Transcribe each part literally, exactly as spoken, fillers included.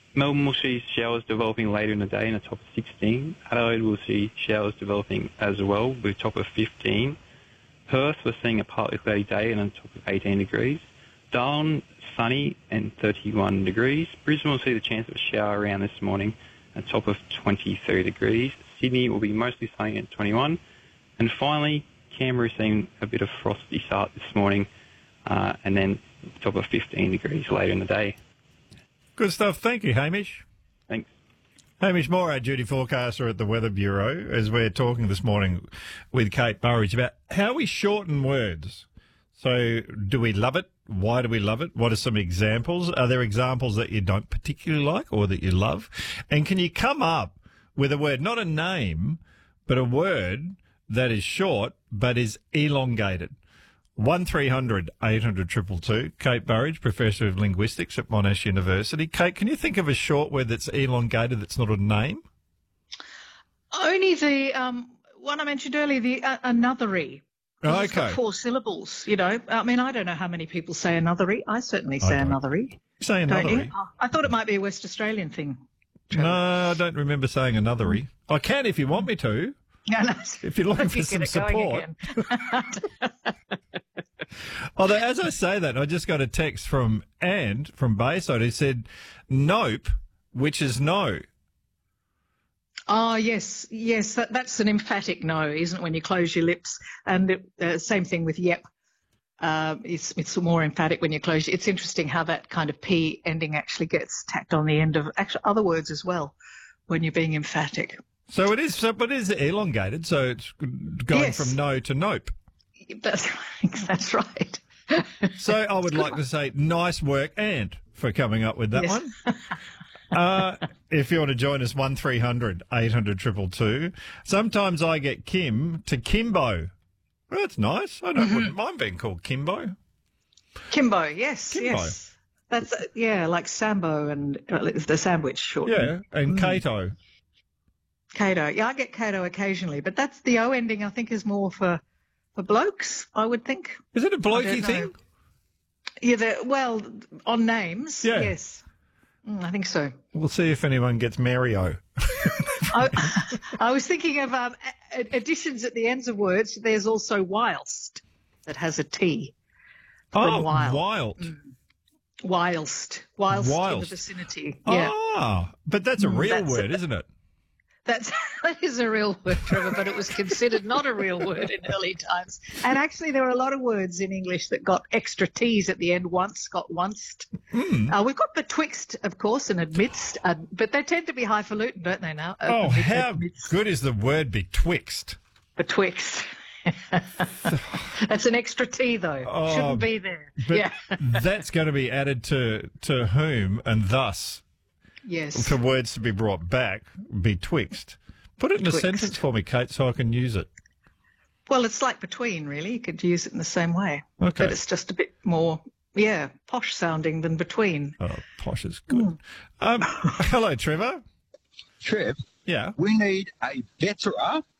Melbourne will see showers developing later in the day in a top of sixteen. Adelaide will see showers developing as well with a top of fifteen. Perth, we're seeing a partly cloudy day and a top of eighteen degrees. Darwin, sunny and thirty-one degrees. Brisbane will see the chance of a shower around this morning, a top of twenty-three degrees. Sydney will be mostly sunny at twenty-one. And finally, Canberra seeing a bit of frosty start this morning, uh, and then top of fifteen degrees later in the day. Good stuff. Thank you, Hamish. Thanks. Hamish Moore, our duty forecaster at the Weather Bureau, as we're talking this morning with Kate Burridge about how we shorten words. So do we love it? Why do we love it? What are some examples? Are there examples that you don't particularly like or that you love? And can you come up with a word, not a name, but a word that is short but is elongated? one three hundred eight hundred two two two. Kate Burridge, Professor of Linguistics at Monash University. Kate, can you think of a short word that's elongated that's not a name? Only the um, one I mentioned earlier, the uh, anothery. Oh, It's got okay. four syllables, you know. I mean, I don't know how many people say anothery. I certainly say I don't. anothery. Say Don't anothery. you? Oh, I thought it might be a West Australian thing. No, I don't remember saying anothery. I can if you want me to. No, no. If you're looking for You some get it going support. again. Although, as I say that, I just got a text from And from Bayside who said, nope, which is no. Oh, yes, yes. That, that's an emphatic no, isn't it, when you close your lips? And it, uh, same thing with yep. Uh, it's, it's more emphatic when you close. It's interesting how that kind of P ending actually gets tacked on the end of actually other words as well when you're being emphatic. So it is, so, but it is elongated, so it's going Yes. from no to nope. That's, that's right. So I would like to say nice work, and for coming up with that Yes. one. Uh, if you want to join us, one three hundred eight hundred two two two. Sometimes I get Kim to Kimbo. Well, that's nice. I don't Mm-hmm. wouldn't mind being called Kimbo. Kimbo, yes, Kimbo. yes. That's, uh, yeah, like Sambo and uh, it's the sandwich short. Yeah, and Cato. Cato. Yeah, I get Cato occasionally, but that's the O ending, I think, is more for, for blokes, I would think. Is it a I blokey don't know. thing? Yeah, the, well, on names, Yeah. yes. Mm, I think so. We'll see if anyone gets Mario. I, I was thinking of um, a- additions at the ends of words. There's also whilst that has a T. From Oh, wild. wild. Whilst. Whilst in the Whilst. vicinity. Yeah. Ah, but that's a Mm, real that's word, a- isn't it? That's, that is a real word, Trevor, but it was considered not a real word in early times. And actually, there were a lot of words in English that got extra T's at the end. Once got onced. Mm. Uh, we've got betwixt, of course, and amidst, uh, but they tend to be highfalutin, don't they now? Uh, Oh, amid- how amidst, good is the word betwixt? Betwixt. That's an extra T, though. Oh, Shouldn't be there. But Yeah. that's going to be added to, to whom and thus Yes. for words to be brought back, betwixt. Put it in a Betwixt. sentence for me, Kate, so I can use it. Well, it's like between, really. You could use it in the same way. Okay. But it's just a bit more, yeah, posh sounding than between. Oh, posh is good. Um, hello, Trevor. Trev, Yeah. we need a better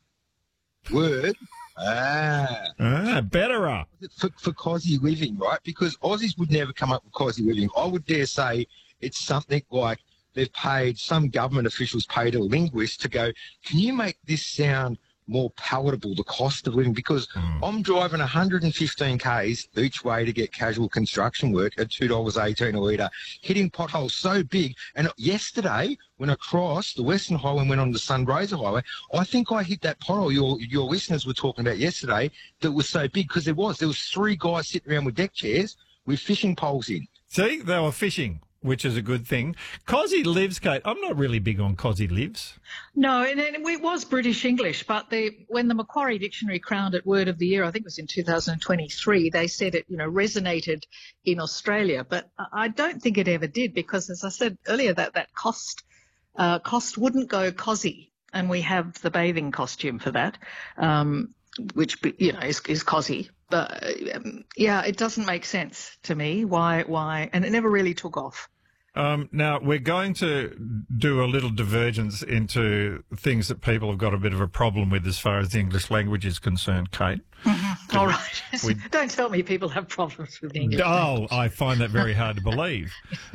word ah, Ah, betterer. for, for cosy living, right? Because Aussies would never come up with cosy living. I would dare say it's something like they've paid, some government officials paid a linguist to go, can you make this sound more palatable, the cost of living? Because I'm driving one hundred fifteen kays each way to get casual construction work at two dollars eighteen a litre, hitting potholes so big. And yesterday, when I crossed the Western Highway and went on the Sunraysia Highway, I think I hit that pothole your, your listeners were talking about yesterday that was so big, because there was. There was three guys sitting around with deck chairs with fishing poles in. See, they were fishing, which is a good thing. Cosy lives, Kate. I'm not really big on cosy lives. No, and it, it was British English, but the, when the Macquarie Dictionary crowned it Word of the Year, I think it was in two thousand twenty-three, they said it, you know, resonated in Australia. But I don't think it ever did, because, as I said earlier, that, that cost, uh, cost wouldn't go cosy. And we have the bathing costume for that, um, which, you know, is, is cosy. But, um, yeah, it doesn't make sense to me. Why, why? And it never really took off. Um, now, we're going to do a little divergence into things that people have got a bit of a problem with as far as the English language is concerned, Kate. All right. we- Don't tell me people have problems with English. Oh, I find that very hard to believe.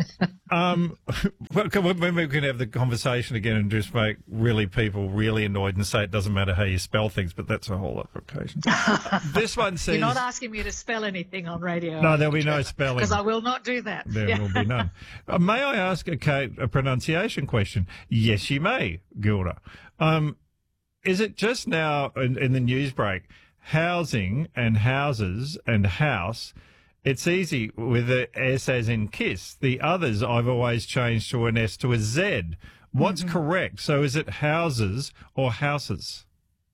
Um, well, can we, maybe we can have the conversation again and just make really people really annoyed and say it doesn't matter how you spell things, but that's a whole other occasion. This one says... You're not asking me to spell anything on radio. No, there'll be no spelling. Because I will not do that. There Yeah. will be none. Uh, may I ask a, Kate, a pronunciation question? Yes, you may, Gilda. Um, is it just now in, in the news break, housing and houses and house, it's easy with the S as in kiss. The others I've always changed to an S to a Z. What's Mm-hmm. correct? So is it houses or houses?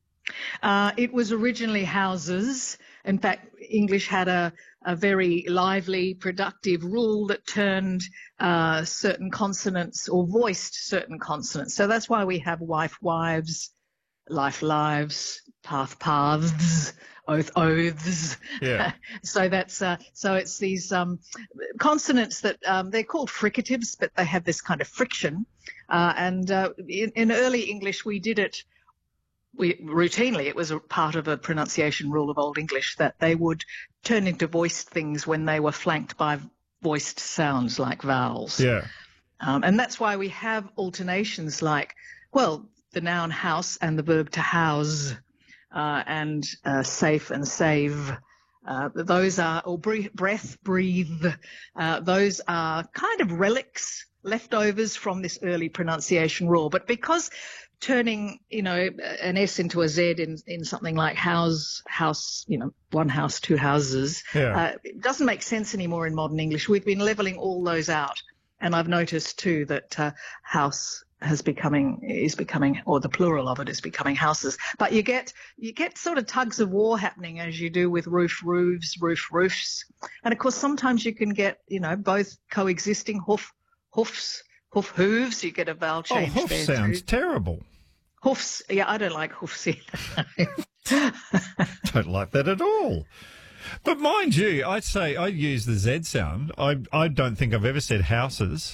Uh, it was originally houses. In fact, English had a, a very lively, productive rule that turned uh, certain consonants or voiced certain consonants. So that's why we have wife, wives, life, lives, path, paths, oath, oaths. Yeah. so that's uh, so it's these um, consonants that um, they're called fricatives, but they have this kind of friction. Uh, and uh, in, in early English, we did it. We routinely, it was a part of a pronunciation rule of Old English that they would turn into voiced things when they were flanked by voiced sounds like vowels. Yeah. Um, and that's why we have alternations like, well, the noun house and the verb to house, uh, and uh, safe and save. Uh, those are, or breathe, breath, breathe. Uh, those are kind of relics, leftovers from this early pronunciation rule. But because turning, you know, an S into a Z in, in something like house, house, you know, one house, two houses, Yeah. uh, it doesn't make sense anymore in modern English. We've been levelling all those out. And I've noticed too that uh, house has becoming is becoming, or the plural of it is becoming houses. But you get you get sort of tugs of war happening as you do with roof, roofs, roof, roofs, and of course sometimes you can get, you know, both coexisting hoof, hoofs, hoof, hooves. You get a vowel Oh, change hoof there sounds too. terrible. Hoofs. Yeah, I don't like hoofs either. Don't like that at all. But mind you, I'd say I use the Z sound. I I don't think I've ever said houses.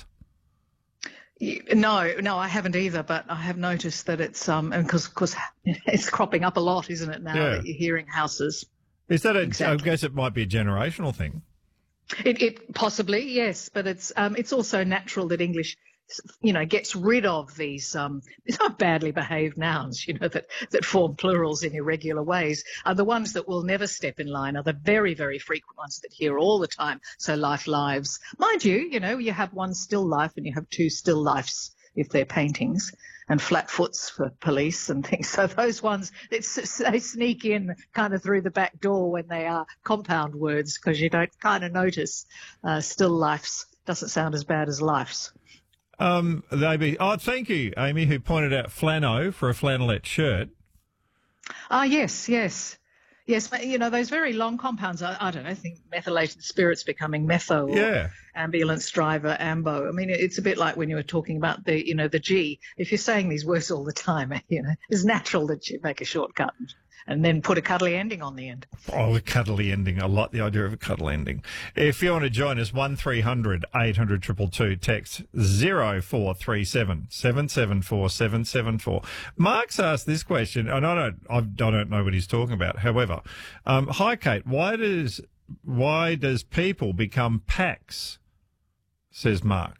No, no, I haven't either. But I have noticed that it's um, and because because it's cropping up a lot, isn't it now Yeah. that you're hearing houses. Is that a? Exactly. I guess it might be a generational thing. It, it possibly, yes, but it's um, it's also natural that English, you know, gets rid of these um, it's not badly behaved nouns, you know, that, that form plurals in irregular ways. Are the ones that will never step in line are the very, very frequent ones that hear all the time. So life, lives. Mind you, you know, you have one still life and you have two still lifes if they're paintings, and flat foots for police and things. So those ones, it's, they sneak in kind of through the back door when they are compound words because you don't kind of notice. Uh, still lifes doesn't sound as bad as lifes. Um, they be. Oh, thank you, Amy, who pointed out flannel for a flannelette shirt. Ah, yes, yes. Yes, but, you know, those very long compounds, I, I don't know, I think methylated spirits becoming metho or Yeah. ambulance driver, ambo. I mean, it's a bit like when you were talking about the, you know, the G. If you're saying these words all the time, you know, it's natural that you make a shortcut and then put a cuddly ending on the end. Oh, a cuddly ending. I like the idea of a cuddle ending. If you want to join us, one three hundred eight hundred two two two, text zero four three seven seven seven four seven seven four. Mark's asked this question, and I don't, I don't know what he's talking about. However, um, hi Kate, why does why does people become packs? Says Mark.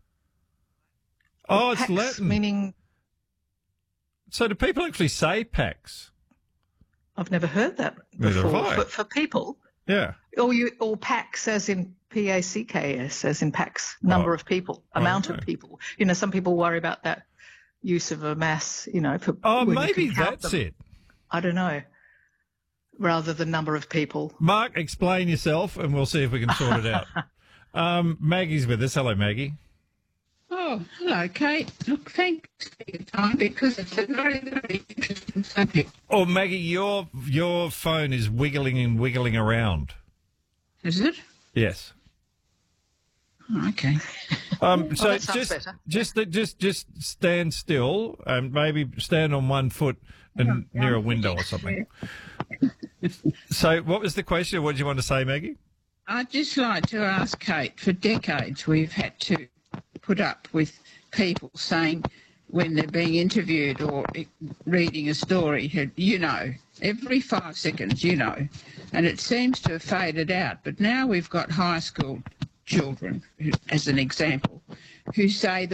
Oh, it's Pax, Latin. meaning So do people actually say packs? I've never heard that Neither have before. I. For, for people, Yeah. or you, or packs as in P A C K S, as in packs, number Oh. of people, amount Okay. of people. You know, some people worry about that use of a mass. You know, for Oh, when you maybe can count that's them. it. I don't know. Rather than number of people. Mark, explain yourself, and we'll see if we can sort it out. Um, Maggie's with us. Hello, Maggie. Oh, hello, Kate. Look, thanks for your time because it's a very, very interesting subject. Oh, Maggie, your your phone is wiggling and wiggling around. Is it? Yes. Oh, okay. Um, so that sounds just better. just just just stand still and maybe stand on one foot and near a window or something. So, what was the question? What did you want to say, Maggie? I'd just like to ask Kate, for decades we've had to put up with people saying when they're being interviewed or reading a story, you know, every five seconds, you know, and it seems to have faded out. But now we've got high school children, as an example, who say the